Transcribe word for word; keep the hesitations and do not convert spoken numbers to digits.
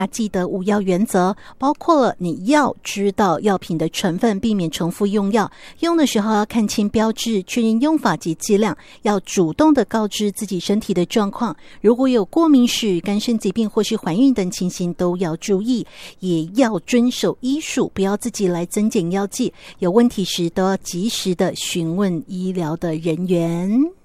记得五要原则，包括了你要知道药品的成分，避免重复用药，用的时候要看清标志，确认用法及剂量，要主动的告知自己身体的状况，如果有过敏史、肝肾疾病或是怀孕等情形都要注意，也要遵守医嘱，不要自己来增减药剂，有问题时都要及时的询问医疗的人员。